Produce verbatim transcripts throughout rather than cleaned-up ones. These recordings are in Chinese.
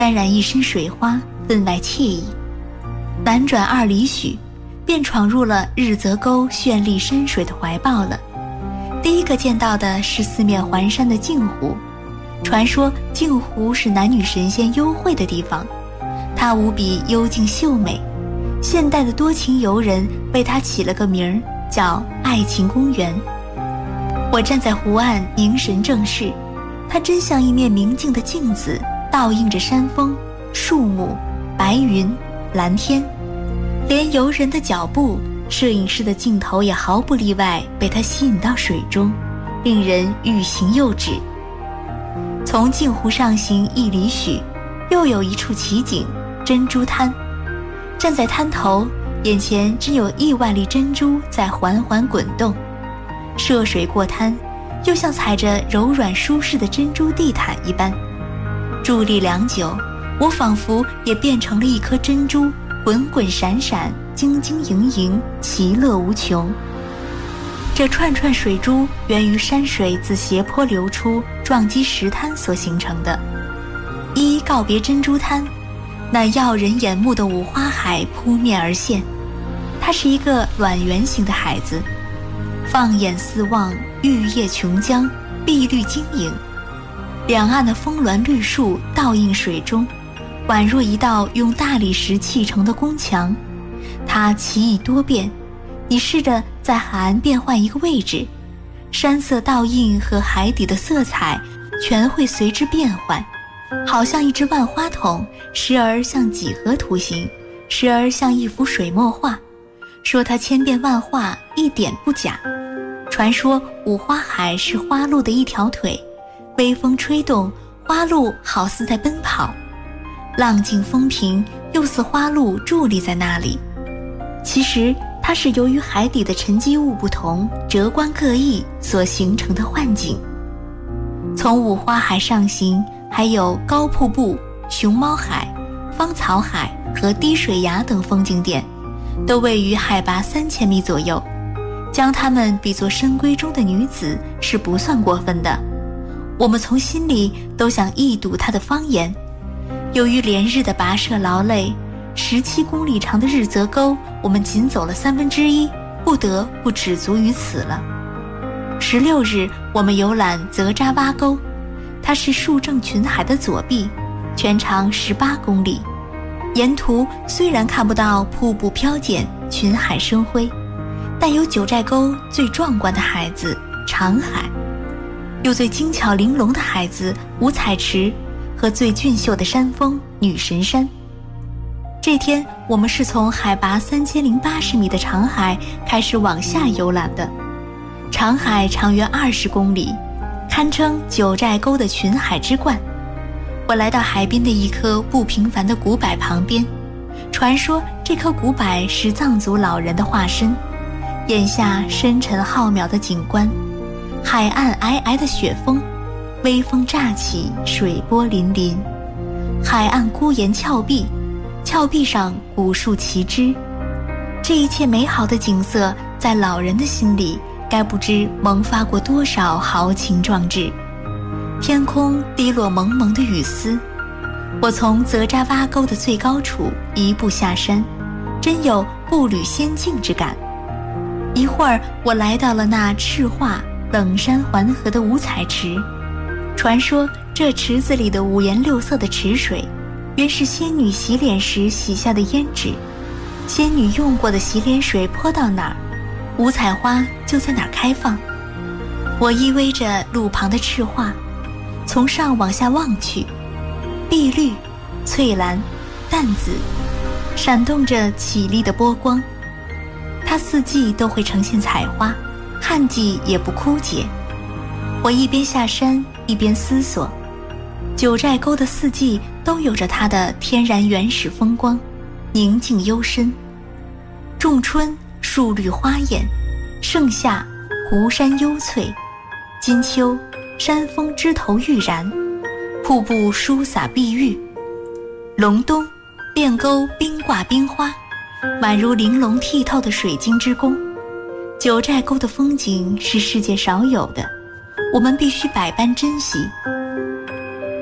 沾染一身水花，分外惬意。南转二里许，便闯入了日泽沟绚丽山水的怀抱了。第一个见到的是四面环山的镜湖，传说镜湖是男女神仙幽会的地方，它无比幽静秀美，现代的多情游人为它起了个名儿，叫爱情公园。我站在湖岸凝神正视，它真像一面明净的镜子，倒映着山峰、树木、白云、蓝天，连游人的脚步，摄影师的镜头也毫不例外被它吸引到水中，令人欲行又止。从镜湖上行一里许，又有一处奇景，珍珠滩。站在滩头，眼前只有亿万粒珍珠在缓缓滚动，涉水过滩，又像踩着柔软舒适的珍珠地毯一般。伫立良久，我仿佛也变成了一颗珍珠，滚滚闪闪，晶晶莹莹，其乐无穷。这串串水珠源于山水自斜坡流出，撞击石滩所形成的。一一告别珍珠滩，那耀人眼目的五花海扑面而现。它是一个卵圆形的海子，放眼四望，玉叶琼浆，碧绿晶莹，两岸的峰峦绿树倒映水中，宛若一道用大理石砌成的宫墙。它奇异多变，你试着在海岸变换一个位置，山色倒映和海底的色彩全会随之变换，好像一只万花筒，时而像几何图形，时而像一幅水墨画。说它千变万化，一点不假。传说五花海是花鹿的一条腿，微风吹动，花鹿好似在奔跑，浪静风平，又似花鹿伫立在那里。其实它是由于海底的沉积物不同，折观各异所形成的幻境。从五花海上行，还有高瀑布、熊猫海、芳草海和滴水崖等风景点，都位于海拔三千米左右，将它们比作深闺中的女子是不算过分的。我们从心里都想一睹它的芳颜。由于连日的跋涉劳累，十七公里长的日泽沟，我们仅走了三分之一，不得不止足于此了。十六日，我们游览泽扎洼沟，它是树正群海的左臂，全长十八公里。沿途虽然看不到瀑布飘溅，群海生辉，但有九寨沟最壮观的海子长海，有最精巧玲珑的海子五彩池，和最俊秀的山峰女神山。这天我们是从海拔三千零八十米的长海开始往下游览的。长海长约二十公里，堪称九寨沟的群海之冠。我来到海边的一棵不平凡的古柏旁边，传说这棵古柏是藏族老人的化身。眼下深沉浩渺的景观，海岸皑皑的雪峰，微风乍起，水波粼粼。海岸孤岩峭壁，峭壁上古树齐枝。这一切美好的景色，在老人的心里该不知萌发过多少豪情壮志。天空滴落蒙蒙的雨丝，我从泽扎洼沟的最高处一步下山，真有步履仙境之感。一会儿我来到了那赤化冷山环河的五彩池，传说这池子里的五颜六色的池水，原是仙女洗脸时洗下的胭脂。仙女用过的洗脸水泼到哪儿，五彩花就在哪儿开放。我依偎着路旁的赤化，从上往下望去，碧绿、翠蓝、淡紫，闪动着绮丽的波光。它四季都会呈现彩花，旱季也不枯竭。我一边下山一边思索，九寨沟的四季都有着它的天然原始风光，宁静幽深。仲春树绿花艳，盛夏湖山幽翠，金秋山峰枝头欲燃，瀑布疏洒碧玉。隆冬汴沟冰挂冰花，宛如玲珑剔透的水晶之宫。九寨沟的风景是世界少有的，我们必须百般珍惜。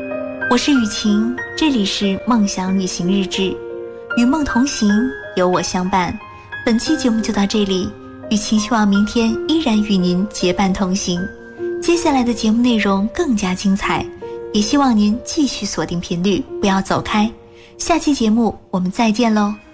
我是雨晴，这里是梦想旅行日志，与梦同行，有我相伴。本期节目就到这里，雨晴希望明天依然与您结伴同行。接下来的节目内容更加精彩，也希望您继续锁定频率，不要走开。下期节目我们再见喽。